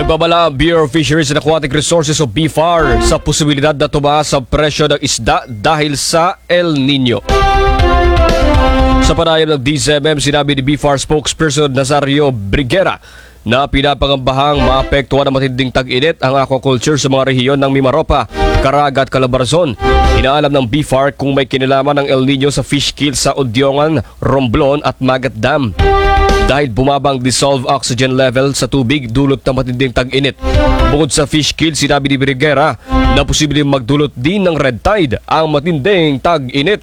Nagbabala ang Bureau of Fisheries and Aquatic Resources o BFAR sa posibilidad na tumaas ang presyo ng isda dahil sa El Nino. Sa panayam ng DZMM, sinabi ni BFAR spokesperson Nazario Briguera na pinapangambahang maapektuhan ng matinding tag-init ang aquaculture sa mga rehiyon ng Mimaropa, Caraga at Calabarzon. Inaalam ng BFAR kung may kinalaman ng El Nino sa fish kill sa Udiongan, Romblon at Magat Dam. Dahil bumabang dissolved oxygen level sa tubig dulot ng matinding tag-init. Bukod sa fish kill, sinabi ni Briguera na posibleng magdulot din ng red tide ang matinding tag-init.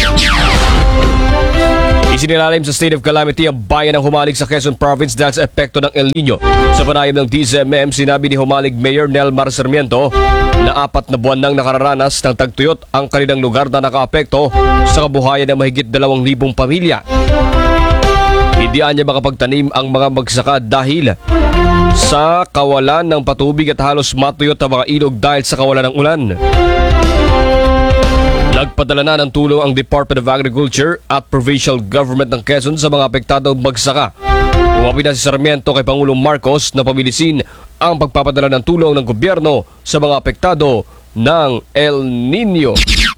Isinilalim sa state of calamity ang bayan ng Humalig sa Quezon Province dahil sa epekto ng El Nino. Sa panayam ng DZMM, sinabi ni Humalig Mayor Nelmar Sarmiento na 4 na buwan nang nakararanas ng tagtuyot ang kanilang lugar na nakaapekto sa kabuhayan ng mahigit 2,000 pamilya. Hindi niya makapagtanim ang mga magsaka dahil sa kawalan ng patubig at halos matuyot ang mga ilog dahil sa kawalan ng ulan. Nagpadala na ng tulong ang Department of Agriculture at Provincial Government ng Quezon sa mga apektadong magsaka. Umapi na si Sarmiento kay Pangulong Marcos na pabilisin ang pagpapadala ng tulong ng gobyerno sa mga apektado ng El Nino.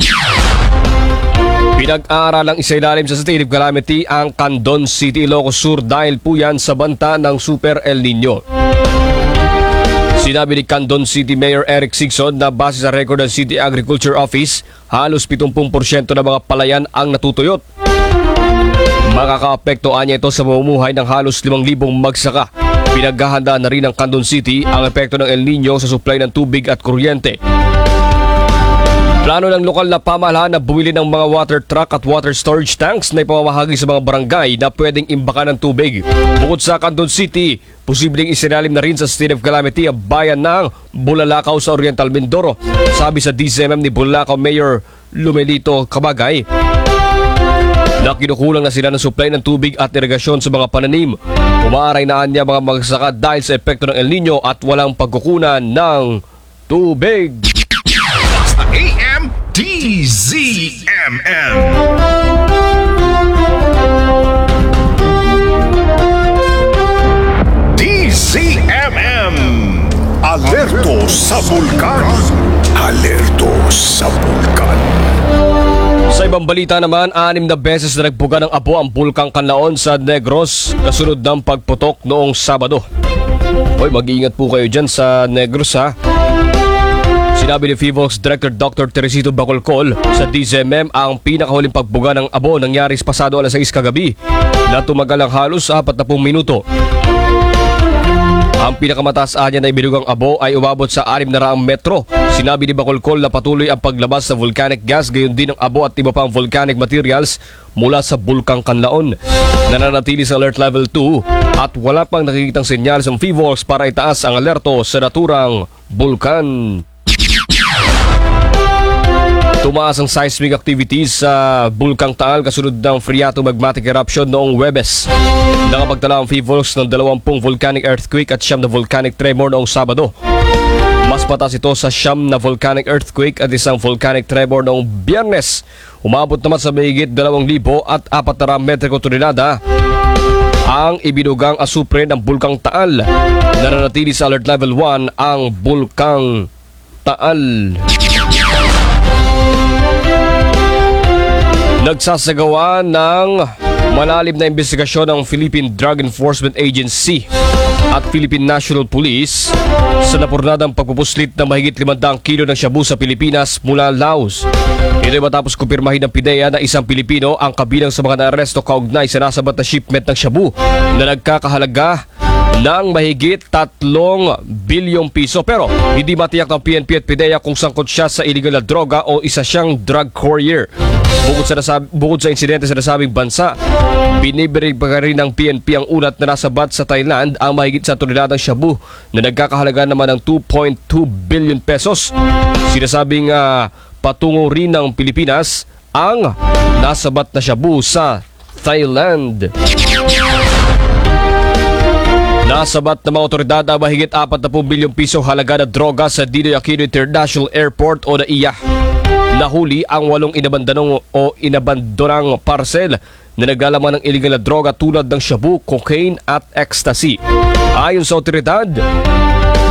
Pinag-aaralang isailalim sa state of calamity ang Candon City, Ilocos Sur dahil po yan sa banta ng Super El Nino. Sinabi ni Candon City Mayor Eric Singson na base sa record ng City Agriculture Office, halos 70% ng mga palayan ang natutuyot. Makakaapektoan niya ito sa mamumuhay ng halos 5,000 magsaka. Pinaghahandaan na rin ng Candon City ang epekto ng El Nino sa supply ng tubig at kuryente. Plano ng lokal na pamahalaan na bumili ng mga water truck at water storage tanks na ipamamahagi sa mga barangay na pwedeng imbakan ng tubig. Bukod sa Candon City, posibleng isinalim na rin sa state of calamity ang bayan ng Bulalakaw sa Oriental Mindoro. Sabi sa DZMM ni Bulalakaw Mayor Lumelito Cabagay na kinukulang na sila ng supply ng tubig at irigasyon sa mga pananim. Umaaray na niya mga magsaka dahil sa epekto ng El Nino at walang pagkukunan ng tubig. AM DZMM. DZMM. Alerto sa bulkan. Alerto sa bulkan. Sa ibang balita naman, 6 na beses na nagbuga ng abo ang Bulkang Kanlaon sa Negros kasunod ng pagputok noong Sabado. Hoy, mag-iingat po kayo dyan sa Negros ha. Sinabi ni FIVOLCS Director Dr. Teresito Bacolcol sa DZMM ang pinakahuling pagbuga ng abo nangyari sa pasado alas 6 kagabi na tumagal ang halos 40 minuto. Ang pinakamataas anya na ibinugang abo ay umabot sa 600 metro. Sinabi ni Bacolcol na patuloy ang paglabas sa volcanic gas gayon din ang abo at iba pang volcanic materials mula sa Bulkang Kanlaon. Nananatili sa alert level 2 at wala pang nakikitang senyales ang FIVOLCS para itaas ang alerto sa naturang bulkan. Tumaas ang seismic activities sa Bulkang Taal kasunod ng Phreato magmatic eruption noong Huwebes. Nakapagtala ang FIVOLCS ng 20 volcanic earthquake at 9 na volcanic tremor noong Sabado. Mas mataas ito sa 9 na volcanic earthquake at 1 volcanic tremor noong Biyernes. Umabot naman sa mahigit 2,000 at 400 metriko tonelada ang ibinugang asupre ng Bulkang Taal. Nananatili sa alert level 1 ang Bulkang Taal. Nagsasagawa ng malalim na investigasyon ng Philippine Drug Enforcement Agency at Philippine National Police sa napurnadang pagpupuslit ng mahigit 500 kilo ng shabu sa Pilipinas mula Laos. Ito ay matapos kumpirmahin ng PIDEA na isang Pilipino ang kabilang sa mga naaresto kaugnay sa nasabat na shipment ng shabu na nagkakahalaga ng mahigit 3 bilyong piso. Pero hindi matiyak ng PNP at PIDEA kung sangkot siya sa illegal na droga o isa siyang drug courier. Bukod sa insidente sa nasabing bansa, binibirig pa rin ng PNP ang ulat na nasabat sa Thailand ang mahigit sa toneladang shabu na nagkakahalaga naman ng 2.2 billion pesos. Sinasabing patungo rin ng Pilipinas ang nasabat na shabu sa Thailand. Nasabat ng mga otoridad ang mahigit 40 bilyong piso halaga na droga sa Ninoy Aquino International Airport o NAIA. Nahuli ang 8 inabandonang parcel na naglalaman ng illegal na droga tulad ng shabu, cocaine at ecstasy. Ayon sa otoridad,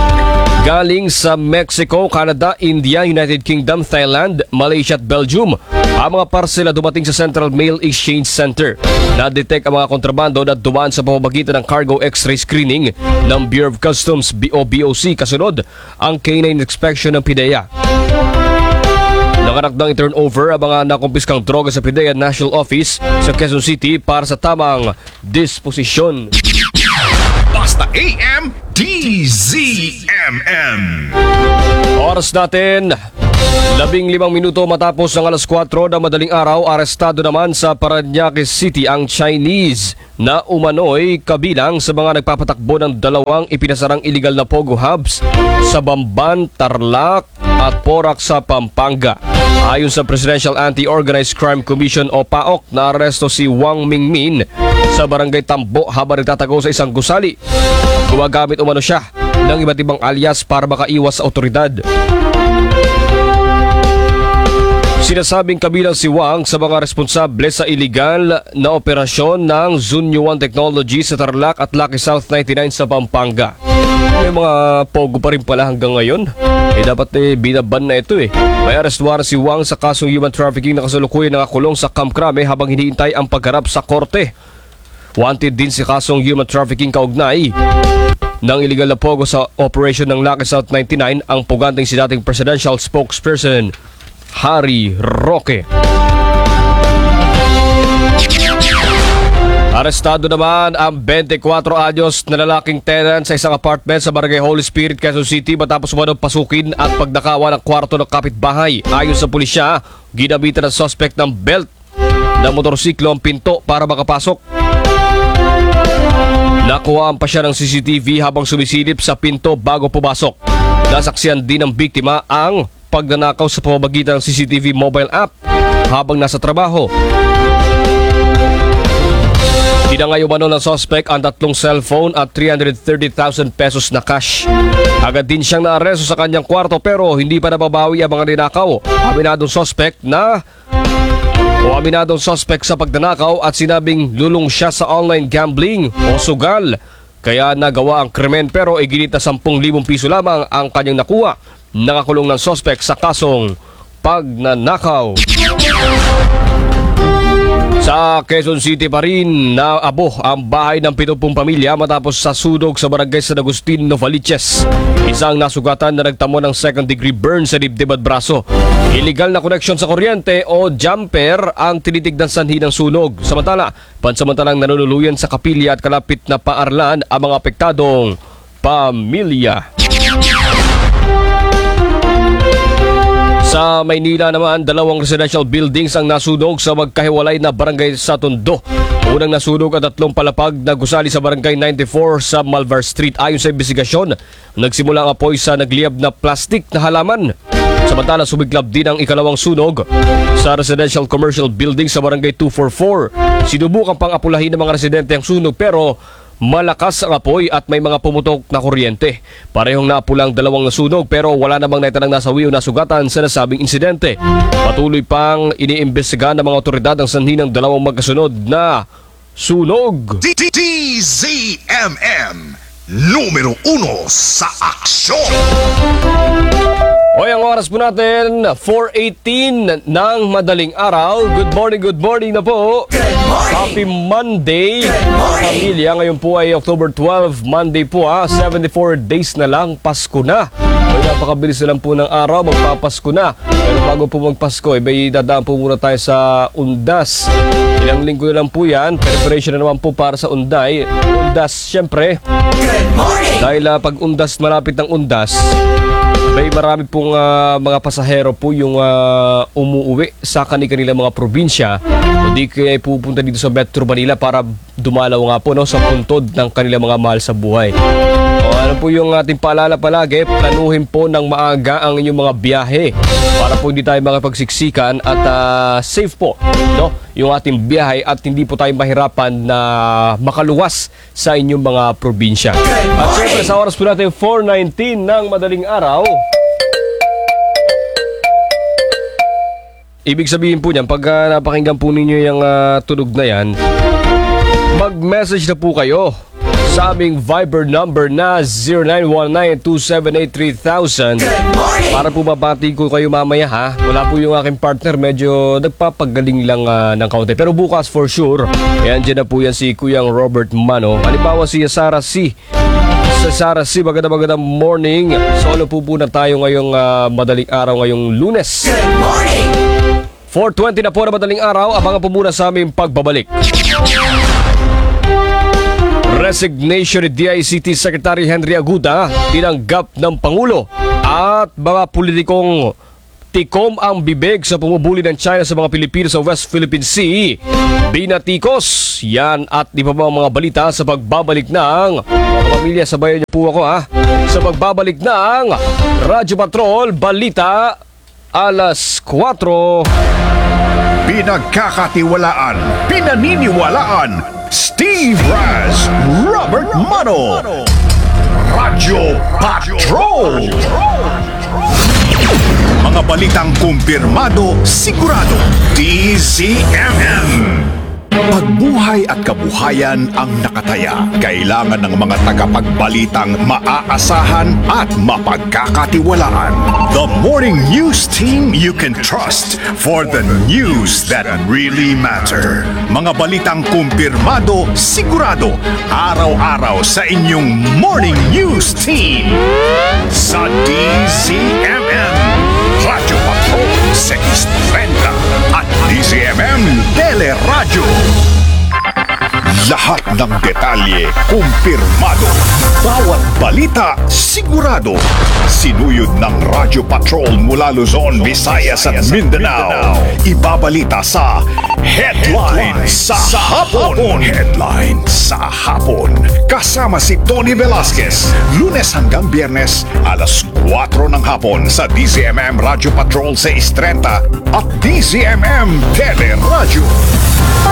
galing sa Mexico, Canada, India, United Kingdom, Thailand, Malaysia at Belgium. Ang mga parsela dumating sa Central Mail Exchange Center. Na-detect ang mga kontrabando na dumaan sa pamamagitan ng cargo x-ray screening ng Bureau of Customs o BOC. Kasunod ang canine inspection ng PIDEA. Nakarakdang i-turnover ang mga nakumpiskang droga sa PIDEA National Office sa Quezon City para sa tamang disposisyon. Basta AM, DZMM. Oras natin, 15 minuto matapos ng alas 4 ng madaling araw, arestado naman sa Parañaque City ang Chinese na umano'y kabilang sa mga nagpapatakbo ng dalawang ipinasarang illegal na Pogo Hubs sa Bamban, Tarlac at Porac sa Pampanga. Ayon sa Presidential Anti-Organized Crime Commission o PAOK, naaresto si Wang Mingmin sa Barangay Tambo habang nagtatago sa isang gusali. Gumagamit umano siya ng iba't ibang alias para makaiwas sa otoridad. Sinasabing kabilang si Wang sa mga responsable sa illegal na operasyon ng Zunyo 1 Technology sa Tarlac at Lucky South 99 sa Pampanga. May mga pogo pa rin pala hanggang ngayon. Dapat binaban na ito . May arrest warrant si Wang sa kasong human trafficking na kasalukuyan nakakulong sa Camp Crame habang hinihintay ang pagharap sa korte. Wanted din si kasong human trafficking kaugnay ng illegal na pogo sa operation ng Lucky South 99 ang puganteng si dating presidential spokesperson Harry Roque. Arestado naman ang 24 anyos na lalaking tenant sa isang apartment sa Barangay Holy Spirit, Quezon City matapos umanong pasukin at pagnakawan ng kwarto ng kapitbahay. Ayon sa pulisya, ginamitan ng suspect ng belt ng motorsiklo ang pinto para makapasok. Nakuhaan pa siya ng CCTV habang sumisilip sa pinto bago pumasok. Nasaksihan din ng biktima ang pagnanakaw sa pamamagitan ng CCTV mobile app habang nasa trabaho. Tinangay umano ng suspect ang 3 cellphone at 330,000 pesos na cash. Agad din siyang naaresto sa kanyang kwarto pero hindi pa nababawi ang mga ninakaw. Aminadong suspect sa pagnanakaw at sinabing lulong siya sa online gambling o sugal. Kaya nagawa ang krimen pero iginit na 10,000 piso lamang ang kanyang nakuha. Nakakulong ng suspect sa kasong pagnanakaw. Sa Quezon City pa rin, naabo ang bahay ng 70 pamilya matapos sa sunog sa barangay San Agustin, Novaliches. Isang nasugatan na nagtamo ng second-degree burn sa dibdib at braso. Illegal na koneksyon sa kuryente o jumper ang tinitignan sanhi ng sunog. Samantala, pansamantalang nanunuluyan sa kapilya at kalapit na paaralan ang mga apektadong pamilya. Sa Maynila naman, 2 residential buildings ang nasunog sa magkahiwalay na barangay sa Tondo. Unang nasunog ang 3 palapag na gusali sa barangay 94 sa Malvar Street. Ayon sa investigasyon, nagsimula ang apoy sa nagliyab na plastik na halaman. Samantala, sumiklab din ang ikalawang sunog sa residential commercial building sa barangay 244. Sinubukan pang apulahin ng mga residente ang sunog pero malakas ang apoy at may mga pumutok na kuryente. Parehong naapulang 2 nasunog pero wala namang naitanang nasawi o nasugatan sa nasabing insidente. Patuloy pang iniimbestigahan ng mga otoridad ang sanhi ng 2 magkasunod na sunog. DZMM, numero 1 sa aksyon. Hoy, ang oras po natin, 4:18 ng madaling araw. Good morning na po. Happy Monday, pamilya. Ngayon po ay October 12, Monday po 74 days na lang, Pasko na. Ay, napakabilis na lang po ng araw, magpapasko na. Pero bago po magpasko, dadaan po muna tayo sa Undas. Ilang linggo na lang po yan. Preparation na naman po para sa Unday. Undas, syempre. Dahil pag Undas, malapit ng Undas, may marami pong mga pasahero po yung umuuwi sa kanilang mga probinsya. Hindi kaya pupunta dito sa Metro Manila para dumalaw nga po sa puntod ng kanilang mga mahal sa buhay. Ano po yung ating paalala palagi, planuhin po ng maaga ang inyong mga biyahe para po hindi tayo makapagsiksikan at safe po yung ating biyahe at hindi po tayo mahirapan na makaluwas sa inyong mga probinsya. At syempre sa oras po natin 4:19 ng madaling araw, ibig sabihin po niyan, pag napakinggan po ninyo yung tunog na yan, mag-message na po kayo sa aming Viber number na 0919-278-3000. Para po mabati ko kayo mamaya ha. Wala po yung aking partner, medyo nagpapagaling lang ng kaunti. Pero bukas for sure, dyan na po yan si Kuyang Robert Mano. Halimbawa si Sarah C. Sa Sarah C, magandang morning. Solo po na tayo ngayong madaling araw ngayong Lunes. 4:20 na po na madaling araw. Abangan po muna sa aming pagbabalik. Resignation ni DICT Secretary Henry Aguda tinanggap ng Pangulo at mga politikong tikom ang bibig sa pumubuli ng China sa mga Pilipino sa West Philippine Sea. Binatikos yan at di pa mga balita sa pagbabalik ng mga pamilya. Sabayan niyo po ako ha sa pagbabalik ng Radyo Patrol Balita alas 4. Pinagkakatiwalaan, pinaniniwalaan, Steve Raz, Robert Mano, Radyo Patrol. Mga balitang kumpirmado, sigurado, DZMM. Pagbuhay at kabuhayan ang nakataya. Kailangan ng mga tagapagbalitang maaasahan at mapagkakatiwalaan. The morning news team you can trust for the news that really matter. Mga balitang kumpirmado, sigurado, araw-araw sa inyong morning news team. Sa DZMM, Radyo Patrol 630 at DZMM Teleradyo. Lahat ng detalye, kumpirmado. Bawat balita, sigurado. Sinuyod ng Radyo Patrol mula Luzon, Visayas at Mindanao. Ibabalita sa Headline sa Hapon. Headline sa Hapon. Kasama si Tony Velasquez. Lunes hanggang Biyernes, alas 4 ng hapon sa DZMM Radyo Patrol 630 at DZMM Teleradyo.